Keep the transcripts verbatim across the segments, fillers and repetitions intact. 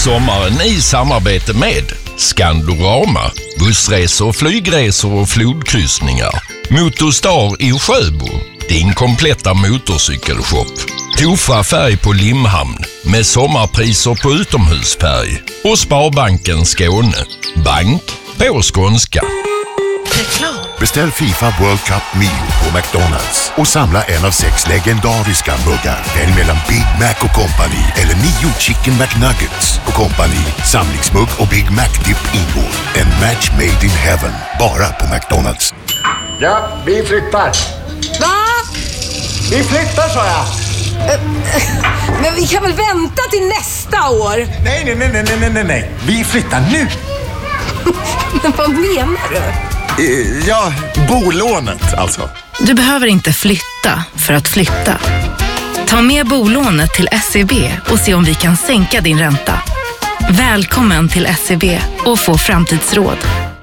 Sommaren i samarbete med Skandorama, bussresor, flygresor och flodkryssningar. Motorstar i Sjöbo, din kompletta motorcykelshop. Tofa färg på Limhamn med sommarpriser på utomhusfärg. Och Sparbanken Skåne, bank på skånska. Reklam. Beställ FIFA World Cup Meal på McDonalds och samla en av sex legendariska muggar. Välj mellan Big Mac och Company eller nio Chicken McNuggets och Company. Samlingsmugg och Big Mac Dip ingår. En match made in heaven. Bara på McDonalds. Ja, vi flyttar. Va? Vi flyttar, sa jag. Men vi kan väl vänta till nästa år? Nej, nej, nej, nej, nej, nej, nej. Vi flyttar nu. Men vad menar du? Uh, ja, bolånet alltså. Du behöver inte flytta för att flytta. Ta med bolånet till S E B och se om vi kan sänka din ränta. Välkommen till S E B och få framtidsråd.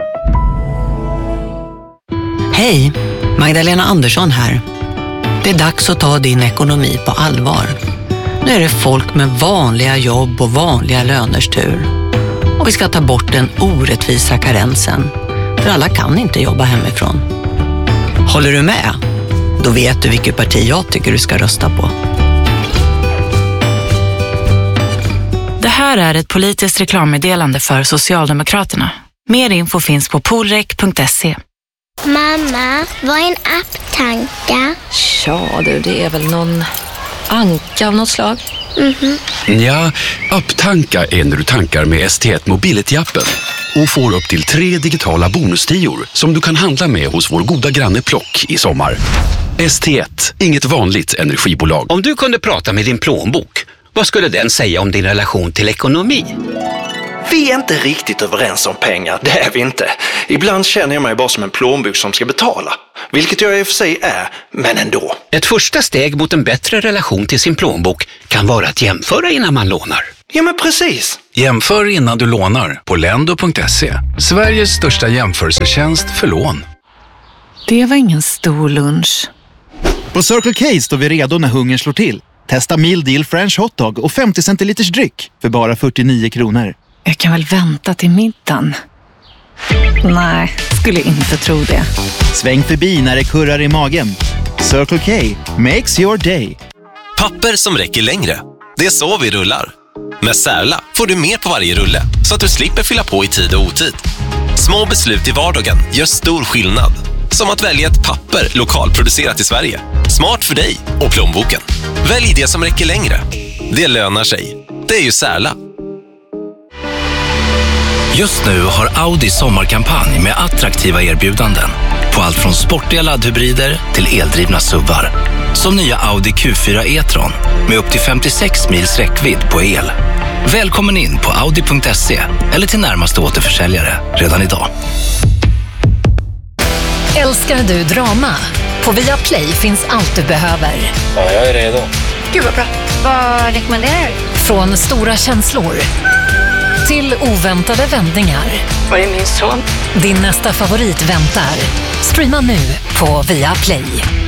Hej, Magdalena Andersson här. Det är dags att ta din ekonomi på allvar. Nu är det folk med vanliga jobb och vanliga löners tur. Och vi ska ta bort den orättvisa karensen. För alla kan inte jobba hemifrån. Håller du med? Då vet du vilket parti jag tycker du ska rösta på. Det här är ett politiskt reklammeddelande för Socialdemokraterna. Mer info finns på polrek punkt se. Mamma, vad är en apptanka? Ja du, det är väl någon anka av något slag. Mhm. Ja, apptanka är när du tankar med S T ett Mobility-appen och får upp till tre digitala bonustior som du kan handla med hos vår goda granne Plock i sommar. S T ett, inget vanligt energibolag. Om du kunde prata med din plånbok, vad skulle den säga om din relation till ekonomi? Vi är inte riktigt överens om pengar, det är vi inte. Ibland känner jag mig bara som en plånbok som ska betala. Vilket jag i och för sig är, men ändå. Ett första steg mot en bättre relation till sin plånbok kan vara att jämföra innan man lånar. Ja, men precis. Jämför innan du lånar på lendo punkt se. Sveriges största jämförelsetjänst för lån. Det var ingen stor lunch. På Circle K står vi redo när hungern slår till. Testa Meal Deal French Hotdog och femtio centiliters dryck för bara fyrtionio kronor. Jag kan väl vänta till middagen? Nej, skulle inte tro det. Sväng förbi när det kurrar i magen. Circle K makes your day. Papper som räcker längre. Det är så vi rullar. Med Särla får du mer på varje rulle så att du slipper fylla på i tid och otid. Små beslut i vardagen gör stor skillnad. Som att välja ett papper lokalproducerat i Sverige. Smart för dig och plånboken. Välj det som räcker längre. Det lönar sig. Det är ju Särla. Just nu har Audi sommarkampanj med attraktiva erbjudanden på allt från sportiga laddhybrider till eldrivna S U V:ar. Som nya Audi Q fyra e-tron med upp till femtiosex mils räckvidd på el. Välkommen in på audi punkt se eller till närmaste återförsäljare redan idag. Älskar du drama? På Viaplay finns allt du behöver. Ja, jag är redo. Gud vad bra. Vad rekommenderar du? Från stora känslor till oväntade vändningar. Var är min son? Din nästa favorit väntar. Streama nu på Viaplay.